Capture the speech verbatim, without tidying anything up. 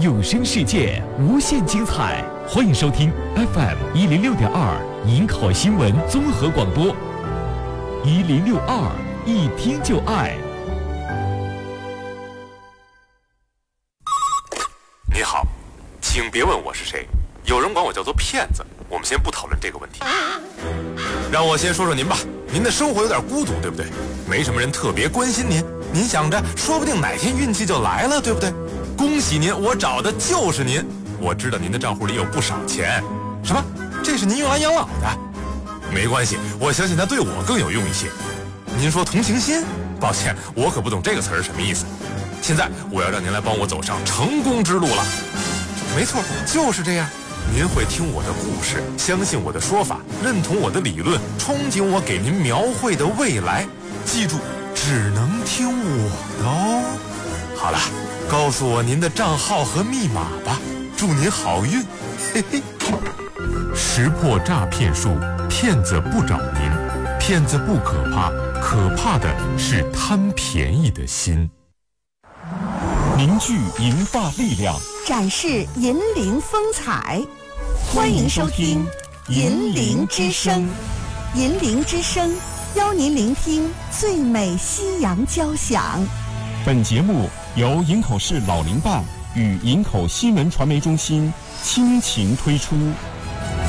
有声世界无限精彩，欢迎收听 F M 一零六点二营口新闻综合广播，一零六二一听就爱。 你好，请别问我是谁，有人管我叫做骗子，我们先不讨论这个问题。让我先说说您吧，您的生活有点孤独，对不对？没什么人特别关心您，您想着说不定哪天运气就来了，对不对？恭喜您，我找的就是您。我知道您的账户里有不少钱。什么？这是您用来养老的？没关系，我相信它对我更有用一些。您说同情心？抱歉，我可不懂这个词儿什么意思。现在我要让您来帮我走上成功之路了。没错，就是这样。您会听我的故事，相信我的说法，认同我的理论，憧憬我给您描绘的未来。记住，只能听我的哦。好了，告诉我您的账号和密码吧，祝您好运。嘿嘿。 识破诈骗术，骗子不找您，骗子不可怕，可怕的是贪便宜的心。 凝聚银发力量， 展示银铃风采。欢迎收听银铃之声。银铃之声邀您聆听最美西洋交响。 本节目由营口市老龄办与营口新闻传媒中心倾情推出。